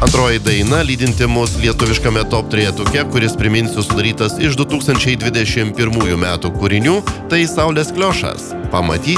Antroji daina lydinti mus lietuviškame top trejetuke, kuris, priminsiu, sudarytas iš 2021 metų kūrinių, tai Saulės Kliošas. Pamatyk